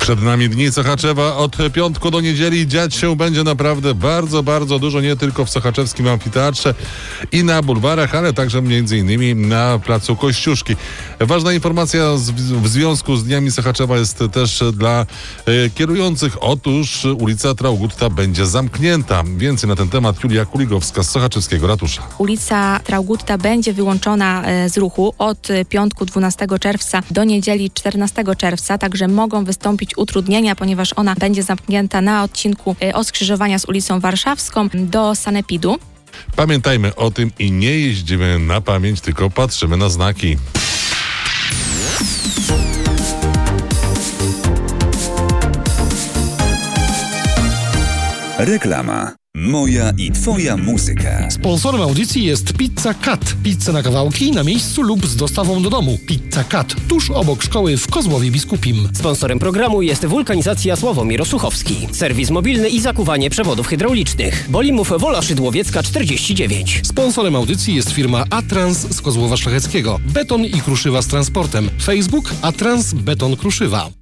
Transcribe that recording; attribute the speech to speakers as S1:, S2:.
S1: Przed nami dni Sochaczewa. Od piątku do niedzieli dziać się będzie naprawdę bardzo, bardzo dużo, nie tylko w sochaczewskim amfiteatrze i na bulwarach, ale także m.in. na placu Kościuszki. Ważna informacja w związku z Dniami Sochaczewa jest też dla kierujących. Otóż ulica Traugutta będzie zamknięta. Więcej na ten temat Julia Kuligowska z sochaczewskiego ratusza.
S2: Ulica Traugutta będzie wyłączona z ruchu od piątku 12 czerwca do niedzieli 14 czerwca, także mogą wystąpić utrudnienia, ponieważ ona będzie zamknięta na odcinku od skrzyżowania z ulicą Warszawską do Sanepidu.
S1: Pamiętajmy o tym i nie jeździmy na pamięć, tylko patrzymy na znaki.
S3: Reklama. Moja i twoja muzyka.
S4: Sponsorem audycji jest Pizza Cut. Pizza na kawałki, na miejscu lub z dostawą do domu. Pizza Cut, tuż obok szkoły w Kozłowie Biskupim.
S5: Sponsorem programu jest Wulkanizacja Sławomir Osuchowski. Serwis mobilny i zakuwanie przewodów hydraulicznych. Bolimów Wola Szydłowiecka 49.
S4: Sponsorem audycji jest firma Atrans z Kozłowa Szlacheckiego. Beton i kruszywa z transportem. Facebook Atrans Beton Kruszywa.